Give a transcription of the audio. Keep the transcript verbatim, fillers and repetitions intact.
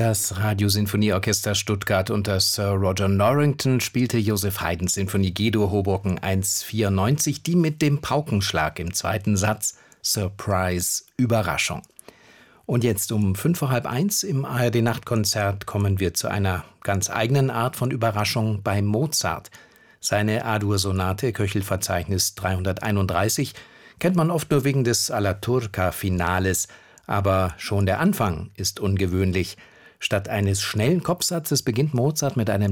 Das Radiosinfonieorchester Stuttgart unter Sir Roger Norrington spielte Joseph Haydns Sinfonie G-Dur Hoboken eins vierundneunzig, die mit dem Paukenschlag im zweiten Satz Surprise, Überraschung. Und jetzt um fünf vor halb eins im A R D-Nachtkonzert kommen wir zu einer ganz eigenen Art von Überraschung bei Mozart. Seine A-Dur-Sonate, Köchelverzeichnis dreihunderteinunddreißig, kennt man oft nur wegen des Alla Turca-Finales, aber schon der Anfang ist ungewöhnlich. Statt eines schnellen Kopfsatzes beginnt Mozart mit einem